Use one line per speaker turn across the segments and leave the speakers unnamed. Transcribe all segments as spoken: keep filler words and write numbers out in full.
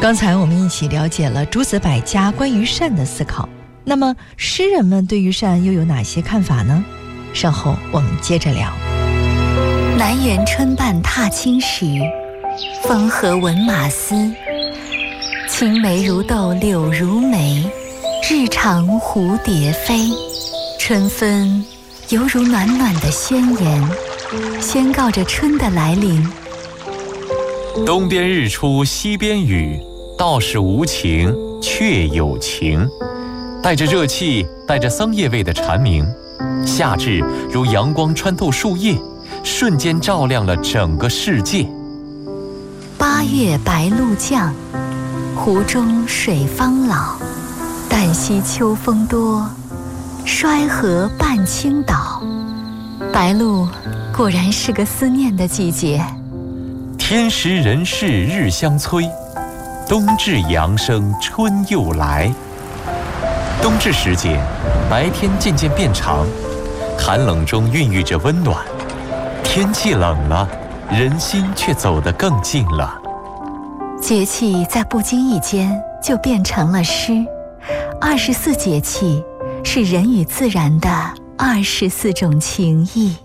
刚才我们一起了解了诸子百家关于善的思考，那么诗人们对于善又有哪些看法呢？稍后我们接着聊。
南园春半踏青时，风和闻马嘶。青梅如豆柳如眉，日长蝴蝶飞。春分犹如暖暖的宣言，宣告着春的来临。
东边日出西边雨，道是无晴却有晴。带着热气，带着桑叶味的蝉鸣，夏至如阳光穿透树叶，瞬间照亮了整个世界。
八月白露降，湖中水方老。旦夕秋风多，衰河半倾倒。白露果然是个思念的季节。
天时人事日相催，冬至阳生春又来。冬至时节，白天渐渐变长，寒冷中孕育着温暖。天气冷了，人心却走得更近了。
节气在不经意间就变成了诗。二十四节气是人与自然的二十四种情谊。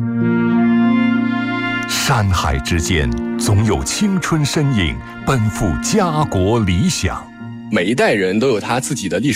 山海之间，总有青春身影奔赴家国理想。
每一代人都有他自己的历史